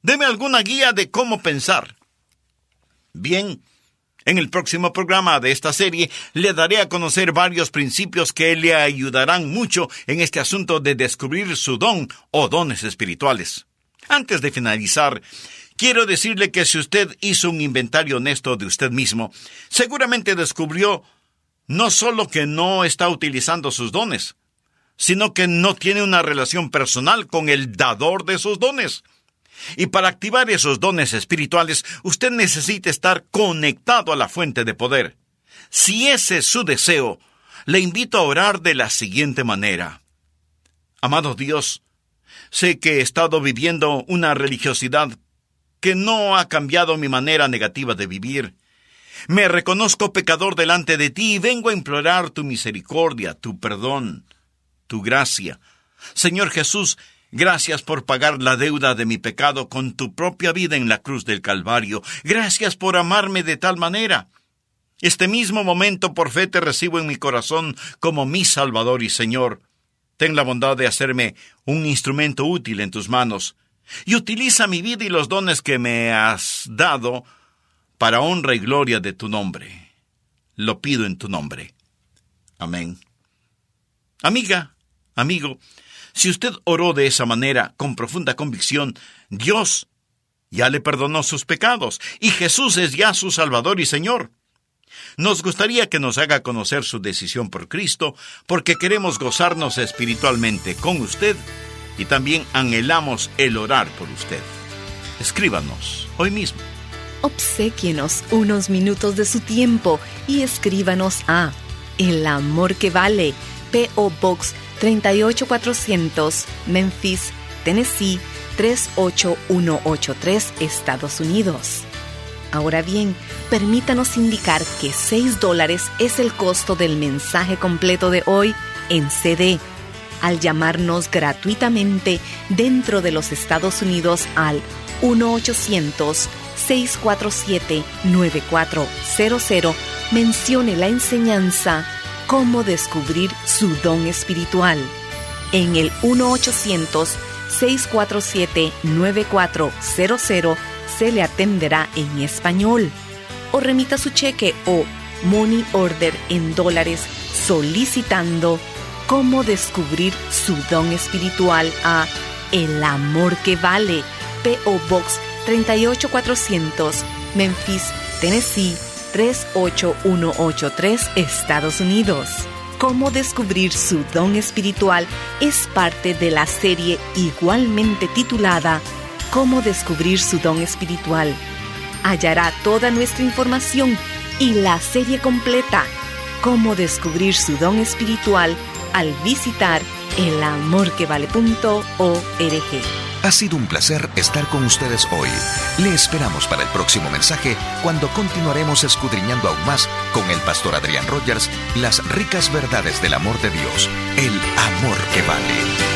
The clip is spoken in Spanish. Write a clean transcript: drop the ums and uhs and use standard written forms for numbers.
Deme alguna guía de cómo pensar. Bien, en el próximo programa de esta serie le daré a conocer varios principios que le ayudarán mucho en este asunto de descubrir su don o dones espirituales. Antes de finalizar, quiero decirle que si usted hizo un inventario honesto de usted mismo, seguramente descubrió no solo que no está utilizando sus dones, sino que no tiene una relación personal con el dador de sus dones. Y para activar esos dones espirituales, usted necesita estar conectado a la fuente de poder. Si ese es su deseo, le invito a orar de la siguiente manera. Amado Dios, sé que he estado viviendo una religiosidad que no ha cambiado mi manera negativa de vivir. Me reconozco pecador delante de ti y vengo a implorar tu misericordia, tu perdón, tu gracia. Señor Jesús, gracias por pagar la deuda de mi pecado con tu propia vida en la cruz del Calvario. Gracias por amarme de tal manera. Este mismo momento por fe te recibo en mi corazón como mi Salvador y Señor. Ten la bondad de hacerme un instrumento útil en tus manos y utiliza mi vida y los dones que me has dado para honra y gloria de tu nombre. Lo pido en tu nombre. Amén. Amiga, amigo, si usted oró de esa manera, con profunda convicción, Dios ya le perdonó sus pecados y Jesús es ya su Salvador y Señor. Nos gustaría que nos haga conocer su decisión por Cristo, porque queremos gozarnos espiritualmente con usted y también anhelamos el orar por usted. Escríbanos hoy mismo. Obséquienos unos minutos de su tiempo y escríbanos a El Amor que Vale, P.O. Box 38400, Memphis, Tennessee 38183, Estados Unidos. Ahora bien, permítanos indicar que $6 es el costo del mensaje completo de hoy en CD. Al llamarnos gratuitamente dentro de los Estados Unidos al 1-800-647-9400, mencione la enseñanza Cómo descubrir su don espiritual. En el 1-800-647-9400 se le atenderá en español. O remita su cheque o money order en dólares solicitando Cómo descubrir su don espiritual a El Amor que Vale, P.O. Box 38400, Memphis, Tennessee 38183, Estados Unidos. Cómo descubrir su don espiritual es parte de la serie igualmente titulada Cómo descubrir su don espiritual. Hallará toda nuestra información y la serie completa Cómo descubrir su don espiritual al visitar elamorquevale.org. Ha sido un placer estar con ustedes hoy. Le esperamos para el próximo mensaje, cuando continuaremos escudriñando aún más con el pastor Adrián Rogers las ricas verdades del amor de Dios, el amor que vale.